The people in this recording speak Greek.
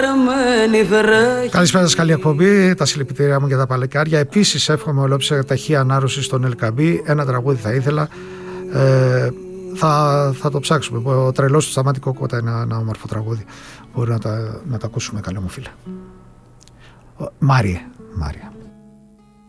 Καλησπέρα σας, καλή εκπομπή. Τα συλληπιτήριά μου για τα παλικάρια. Επίσης εύχομαι ολόψυχα ταχεία ανάρρωση στον Ελκαμπή. Ένα τραγούδι θα ήθελα. Θα το ψάξουμε. Ο Τρελός του Σταμάτη Κόκοτα είναι ένα όμορφο τραγούδι. Μπορεί να τα ακούσουμε, καλό μου φίλε. Μάρια.